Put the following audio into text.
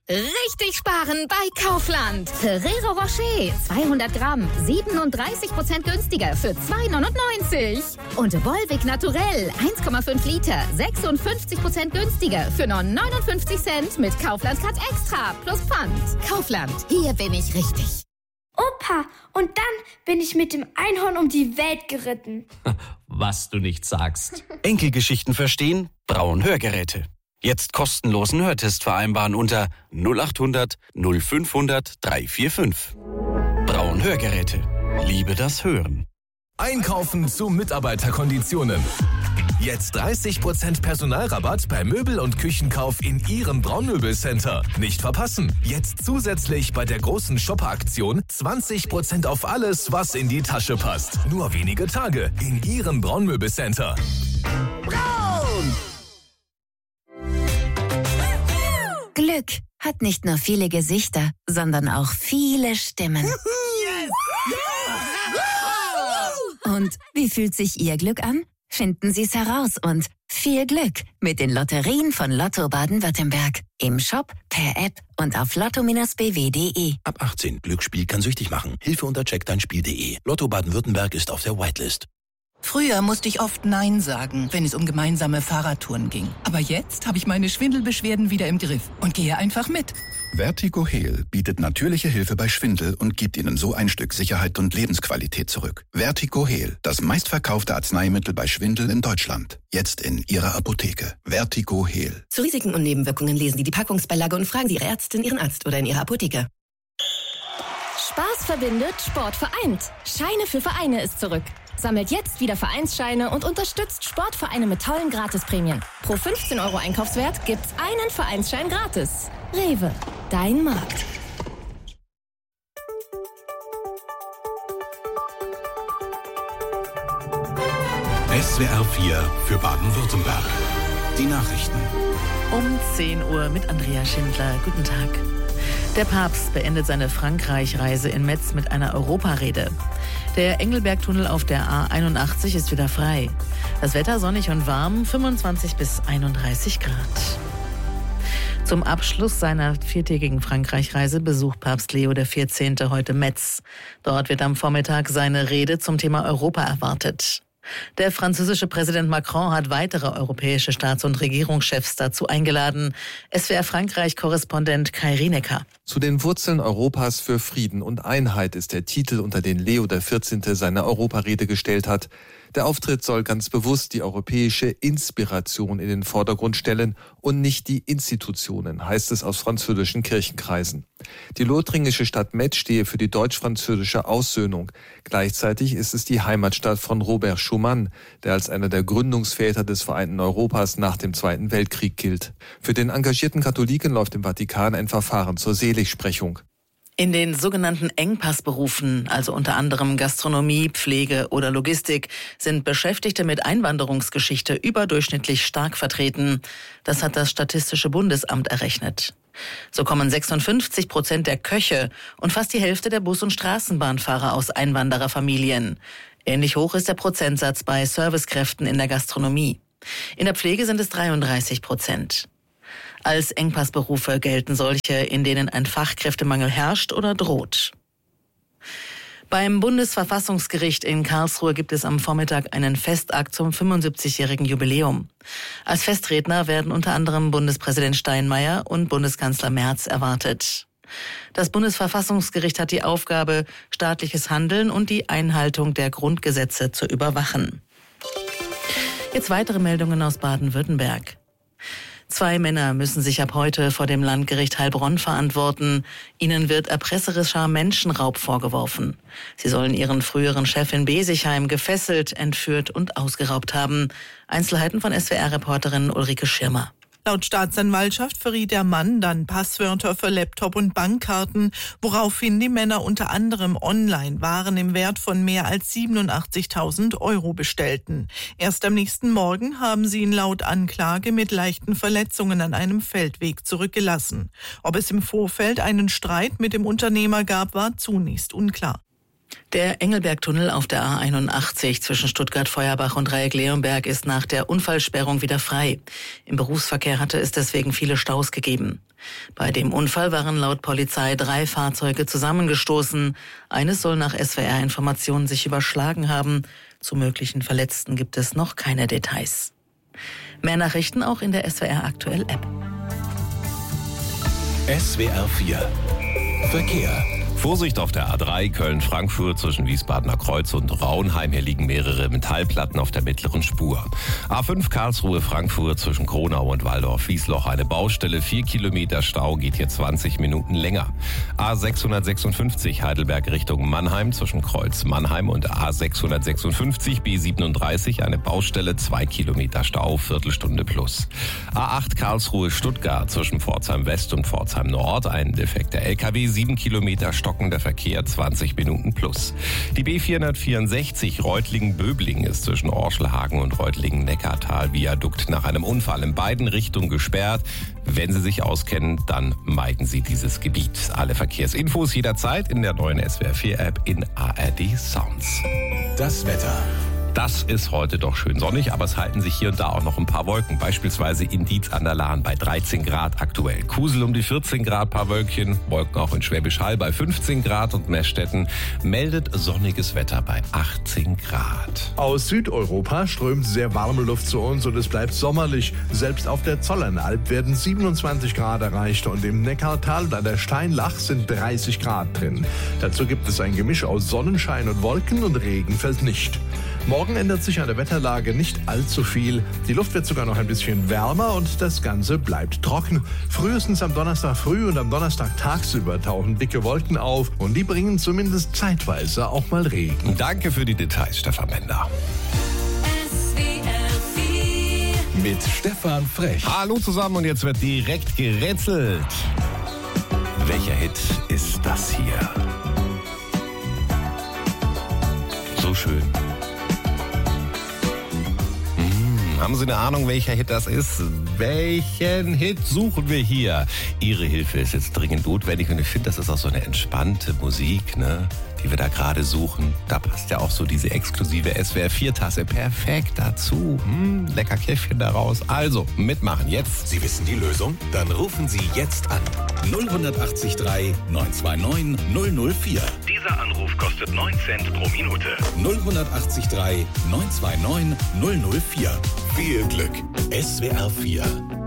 Richtig sparen bei Kaufland. Ferrero Rocher 200 Gramm 37% günstiger für 2,99. Und Volvic Naturell 1,5 Liter 56% günstiger für nur 59 Cent mit Kaufland Cut Extra plus Pfand. Kaufland, hier bin ich richtig. Opa, und dann bin ich mit dem Einhorn um die Welt geritten. Was du nicht sagst. Enkelgeschichten verstehen? Braun Hörgeräte. Jetzt kostenlosen Hörtest vereinbaren unter 0800 0500 345. Braun Hörgeräte. Liebe das Hören. Einkaufen zu Mitarbeiterkonditionen. Jetzt 30% Personalrabatt bei Möbel- und Küchenkauf in Ihrem Braunmöbelcenter. Nicht verpassen. Jetzt zusätzlich bei der großen Shopper-Aktion 20% auf alles, was in die Tasche passt. Nur wenige Tage in Ihrem Braunmöbelcenter. Braun! Glück hat nicht nur viele Gesichter, sondern auch viele Stimmen. Yes! Und wie fühlt sich Ihr Glück an? Finden Sie es heraus und viel Glück mit den Lotterien von Lotto Baden-Württemberg. Im Shop, per App und auf lotto-bw.de. Ab 18. Glücksspiel kann süchtig machen. Hilfe unter checkdeinspiel.de. Lotto Baden-Württemberg ist auf der Whitelist. Früher musste ich oft Nein sagen, wenn es um gemeinsame Fahrradtouren ging. Aber jetzt habe ich meine Schwindelbeschwerden wieder im Griff und gehe einfach mit. Vertigo Heal bietet natürliche Hilfe bei Schwindel und gibt Ihnen so ein Stück Sicherheit und Lebensqualität zurück. Vertigo Heal, das meistverkaufte Arzneimittel bei Schwindel in Deutschland. Jetzt in Ihrer Apotheke. Vertigo Heal. Zu Risiken und Nebenwirkungen lesen Sie die Packungsbeilage und fragen Sie Ihre Ärztin, Ihren Arzt oder in Ihrer Apotheke. Spaß verbindet, Sport vereint. Scheine für Vereine ist zurück. Sammelt jetzt wieder Vereinsscheine und unterstützt Sportvereine mit tollen Gratisprämien. Pro 15 € Einkaufswert gibt's einen Vereinsschein gratis. Rewe, dein Markt. SWR 4 für Baden-Württemberg. Die Nachrichten. Um 10 Uhr mit Andrea Schindler. Guten Tag. Der Papst beendet seine Frankreich-Reise in Metz mit einer Europarede. Der Engelbergtunnel auf der A81 ist wieder frei. Das Wetter sonnig und warm, 25 bis 31 Grad. Zum Abschluss seiner 4-tägigen Frankreich-Reise besucht Papst Leo XIV. Heute Metz. Dort wird am Vormittag seine Rede zum Thema Europa erwartet. Der französische Präsident Macron hat weitere europäische Staats- und Regierungschefs dazu eingeladen. SWR-Frankreich-Korrespondent Kai Rienecker. Zu den Wurzeln Europas für Frieden und Einheit ist der Titel, unter den Leo XIV. Seine Europarede gestellt hat. Der Auftritt soll ganz bewusst die europäische Inspiration in den Vordergrund stellen und nicht die Institutionen, heißt es aus französischen Kirchenkreisen. Die lothringische Stadt Metz stehe für die deutsch-französische Aussöhnung. Gleichzeitig ist es die Heimatstadt von Robert Schuman, der als einer der Gründungsväter des vereinten Europas nach dem Zweiten Weltkrieg gilt. Für den engagierten Katholiken läuft im Vatikan ein Verfahren zur Seligsprechung. In den sogenannten Engpassberufen, also unter anderem Gastronomie, Pflege oder Logistik, sind Beschäftigte mit Einwanderungsgeschichte überdurchschnittlich stark vertreten. Das hat das Statistische Bundesamt errechnet. So kommen 56% der Köche und fast die Hälfte der Bus- und Straßenbahnfahrer aus Einwandererfamilien. Ähnlich hoch ist der Prozentsatz bei Servicekräften in der Gastronomie. In der Pflege sind es 33%. Als Engpassberufe gelten solche, in denen ein Fachkräftemangel herrscht oder droht. Beim Bundesverfassungsgericht in Karlsruhe gibt es am Vormittag einen Festakt zum 75-jährigen Jubiläum. Als Festredner werden unter anderem Bundespräsident Steinmeier und Bundeskanzler Merz erwartet. Das Bundesverfassungsgericht hat die Aufgabe, staatliches Handeln und die Einhaltung der Grundgesetze zu überwachen. Jetzt weitere Meldungen aus Baden-Württemberg. 2 Männer müssen sich ab heute vor dem Landgericht Heilbronn verantworten. Ihnen wird erpresserischer Menschenraub vorgeworfen. Sie sollen ihren früheren Chef in Besigheim gefesselt, entführt und ausgeraubt haben. Einzelheiten von SWR-Reporterin Ulrike Schirmer. Laut Staatsanwaltschaft verriet der Mann dann Passwörter für Laptop und Bankkarten, woraufhin die Männer unter anderem online Waren im Wert von mehr als 87.000 € bestellten. Erst am nächsten Morgen haben sie ihn laut Anklage mit leichten Verletzungen an einem Feldweg zurückgelassen. Ob es im Vorfeld einen Streit mit dem Unternehmer gab, war zunächst unklar. Der Engelberg-Tunnel auf der A81 zwischen Stuttgart-Feuerbach und Dreieck-Leonberg ist nach der Unfallsperrung wieder frei. Im Berufsverkehr hatte es deswegen viele Staus gegeben. Bei dem Unfall waren laut Polizei 3 Fahrzeuge zusammengestoßen. Eines soll nach SWR-Informationen sich überschlagen haben. Zu möglichen Verletzten gibt es noch keine Details. Mehr Nachrichten auch in der SWR Aktuell App. SWR 4 Verkehr. Vorsicht auf der A3 Köln-Frankfurt zwischen Wiesbadener Kreuz und Raunheim. Hier liegen mehrere Metallplatten auf der mittleren Spur. A5 Karlsruhe-Frankfurt zwischen Kronau und Waldorf-Wiesloch. Eine Baustelle, 4 Kilometer Stau, geht hier 20 Minuten länger. A656 Heidelberg Richtung Mannheim zwischen Kreuz Mannheim und A656 B37. Eine Baustelle, 2 Kilometer Stau, Viertelstunde plus. A8 Karlsruhe-Stuttgart zwischen Pforzheim West und Pforzheim Nord. Ein defekter LKW, 7 Kilometer stockender Verkehr, 20 Minuten plus. Die B464 Reutlingen-Böblingen ist zwischen Orschelhagen und Reutlingen-Neckartal-Viadukt nach einem Unfall in beiden Richtungen gesperrt. Wenn Sie sich auskennen, dann meiden Sie dieses Gebiet. Alle Verkehrsinfos jederzeit in der neuen SWR 4 App in ARD Sounds. Das Wetter. Das ist heute doch schön sonnig, aber es halten sich hier und da auch noch ein paar Wolken. Beispielsweise in Dietz an der Lahn bei 13 Grad aktuell. Kusel um die 14 Grad, paar Wölkchen. Wolken auch in Schwäbisch Hall bei 15 Grad und Meßstetten meldet sonniges Wetter bei 18 Grad. Aus Südeuropa strömt sehr warme Luft zu uns und es bleibt sommerlich. Selbst auf der Zollernalb werden 27 Grad erreicht und im Neckartal und an der Steinlach sind 30 Grad drin. Dazu gibt es ein Gemisch aus Sonnenschein und Wolken und Regen fällt nicht. Morgen ändert sich an der Wetterlage nicht allzu viel. Die Luft wird sogar noch ein bisschen wärmer und das Ganze bleibt trocken. Frühestens am Donnerstag früh und am Donnerstag tagsüber tauchen dicke Wolken auf und die bringen zumindest zeitweise auch mal Regen. Danke für die Details, Stefan Bender. Mit Stefan Frech. Hallo zusammen und jetzt wird direkt gerätselt. Welcher Hit ist das hier? So schön. Haben Sie eine Ahnung, welcher Hit das ist? Welchen Hit suchen wir hier? Ihre Hilfe ist jetzt dringend notwendig und ich finde, das ist auch so eine entspannte Musik, ne, die wir da gerade suchen. Da passt ja auch so diese exklusive SWR-4-Tasse perfekt dazu. Lecker Käffchen daraus. Also, mitmachen jetzt. Sie wissen die Lösung? Dann rufen Sie jetzt an. 0183 929 004. Dieser Anruf kostet 9 Cent pro Minute. 0183 929 004. Viel Glück. SWR 4